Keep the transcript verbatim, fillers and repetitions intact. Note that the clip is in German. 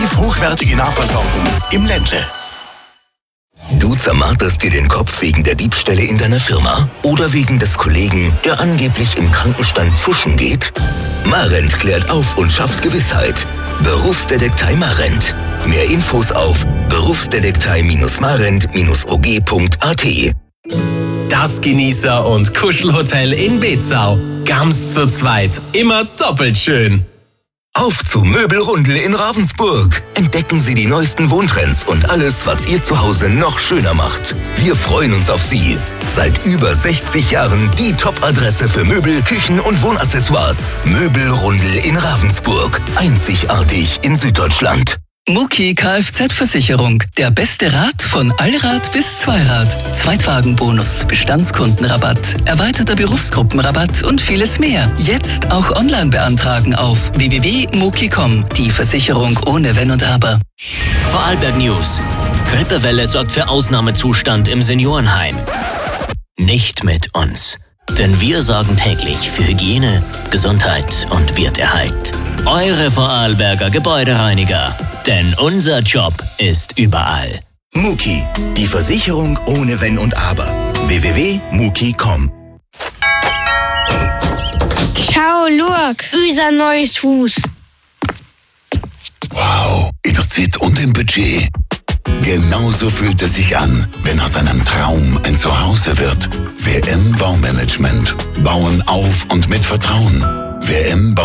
Hochwertige Nahversorgung im Ländle. Du zermarterst dir den Kopf wegen der Diebstähle in deiner Firma oder wegen des Kollegen, der angeblich im Krankenstand pfuschen geht? Marent klärt auf und schafft Gewissheit. Berufsdetektei Marent. Mehr Infos auf berufsdetektei marent o g punkt a t. Das Genießer- und Kuschelhotel in Bezau. Ganz zu zweit. Immer doppelt schön. Auf zu Möbelrundel in Ravensburg. Entdecken Sie die neuesten Wohntrends und alles, was Ihr Zuhause noch schöner macht. Wir freuen uns auf Sie. Seit über sechzig Jahren die Top-Adresse für Möbel, Küchen und Wohnaccessoires. Möbelrundel in Ravensburg. Einzigartig in Süddeutschland. Muki Kfz-Versicherung. Der beste Rat von Allrad bis Zweirad. Zweitwagenbonus, Bestandskundenrabatt, erweiterter Berufsgruppenrabatt und vieles mehr. Jetzt auch online beantragen auf w w w punkt muki punkt com. Die Versicherung ohne Wenn und Aber. Vorarlberg News. Grippewelle sorgt für Ausnahmezustand im Seniorenheim. Nicht mit uns. Denn wir sorgen täglich für Hygiene, Gesundheit und Wirterhalt. Eure Vorarlberger Gebäudereiniger. Denn unser Job ist überall. Muki, die Versicherung ohne Wenn und Aber. w w w punkt muki punkt com. Schau, Luak, unser neues Haus. Wow, in der Zeit und im Budget. Genauso fühlt es sich an, wenn aus einem Traum ein Zuhause wird. W M Baumanagement. Bauen auf und mit Vertrauen. W M